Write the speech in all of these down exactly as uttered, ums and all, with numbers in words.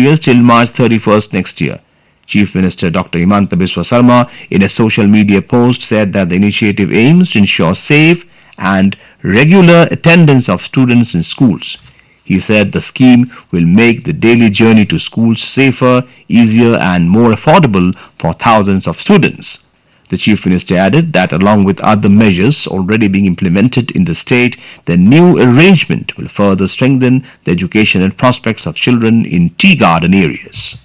areas till March thirty-first next year. Chief Minister Doctor Himanta Biswa Sarma, in a social media post, said that the initiative aims to ensure safe and regular attendance of students in schools. He said the scheme will make the daily journey to schools safer, easier and more affordable for thousands of students. The Chief Minister added that along with other measures already being implemented in the state, the new arrangement will further strengthen the educational prospects of children in tea garden areas.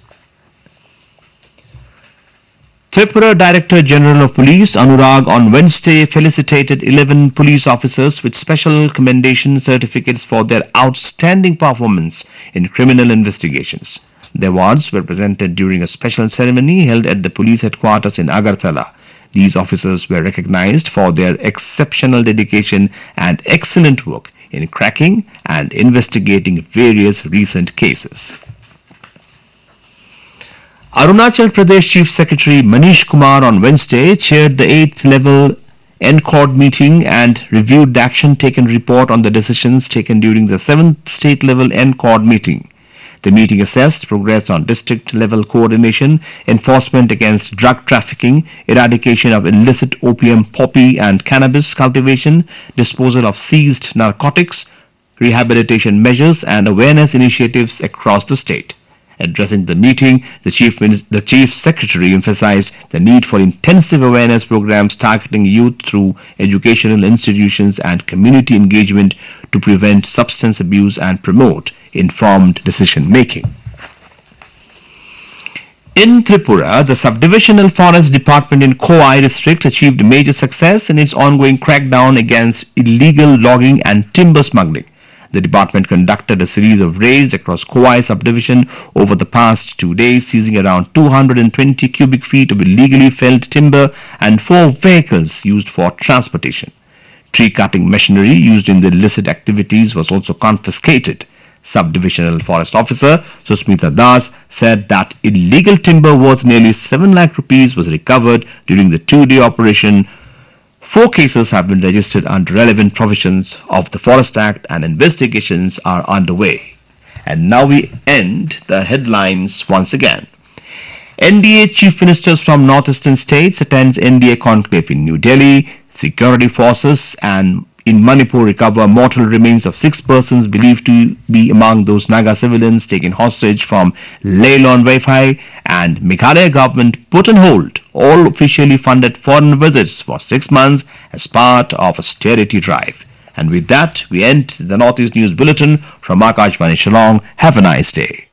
Tripura Director General of Police Anurag on Wednesday felicitated eleven police officers with special commendation certificates for their outstanding performance in criminal investigations. The awards were presented during a special ceremony held at the police headquarters in Agartala. These officers were recognized for their exceptional dedication and excellent work in cracking and investigating various recent cases. Arunachal Pradesh Chief Secretary Manish Kumar on Wednesday chaired the eighth level N C O D meeting and reviewed the action taken report on the decisions taken during the seventh state level N C O D meeting. The meeting assessed progress on district level coordination, enforcement against drug trafficking, eradication of illicit opium, poppy and cannabis cultivation, disposal of seized narcotics, rehabilitation measures and awareness initiatives across the state. Addressing the meeting, the Chief, the Chief Secretary emphasized the need for intensive awareness programs targeting youth through educational institutions and community engagement to prevent substance abuse and promote informed decision-making. In Tripura, the Subdivisional Forest Department in Khowai district achieved major success in its ongoing crackdown against illegal logging and timber smuggling. The department conducted a series of raids across Khowai subdivision over the past two days, seizing around two hundred twenty cubic feet of illegally felled timber and four vehicles used for transportation. Tree cutting machinery used in the illicit activities was also confiscated. Subdivisional Forest Officer Susmita Das said that illegal timber worth nearly seven lakh rupees was recovered during the two-day operation. Four cases have been registered under relevant provisions of the Forest Act and investigations are underway. And now we end the headlines once again. N D A Chief Ministers from Northeastern states attends N D A conclave in New Delhi. Security forces and in Manipur recover mortal remains of six persons believed to be among those Naga civilians taken hostage from Leh Lon Wi-Fi, and Meghalaya government put on hold all officially funded foreign visits for six months as part of austerity drive. And with that, we end the Northeast News Bulletin from Akashvani Shillong. Have a nice day.